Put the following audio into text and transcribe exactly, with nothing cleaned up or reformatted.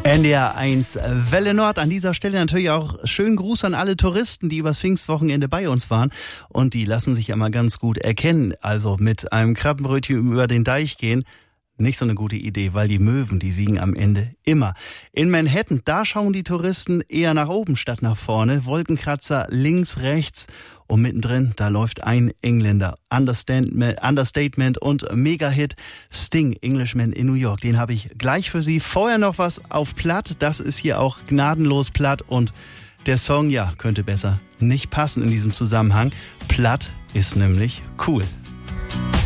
N D R eins Welle Nord. An dieser Stelle natürlich auch schönen Gruß an alle Touristen, die übers Pfingstwochenende bei uns waren. Und die lassen sich ja mal ganz gut erkennen. Also mit einem Krabbenbrötchen über den Deich gehen. Nicht so eine gute Idee, weil die Möwen, die siegen am Ende immer. In Manhattan, da schauen die Touristen eher nach oben statt nach vorne. Wolkenkratzer links, rechts und mittendrin, da läuft ein Engländer. Understatement, Understatement und Mega-Hit Sting, Englishman in New York. Den habe ich gleich für Sie. Vorher noch was auf Platt. Das ist hier auch gnadenlos platt und der Song, ja, könnte besser nicht passen in diesem Zusammenhang. Platt ist nämlich cool.